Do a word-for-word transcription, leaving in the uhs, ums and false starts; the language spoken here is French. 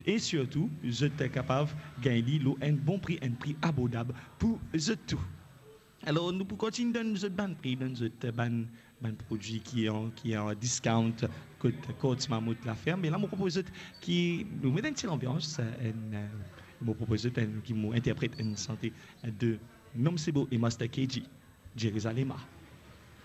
Et surtout, je suis capable de gagner un bon prix, un prix abordable pour eux tout. Alors, nous pouvons continuer dans notre ban prix, dans notre ban, ban produit qui est en, qui est en discount, que Côte Mammouth la ferme. Mais là, je propose qui nous met une petite ambiance, une, je propose qui nous interprète une santé de Nom Sebo et Master K G, Jérusalem.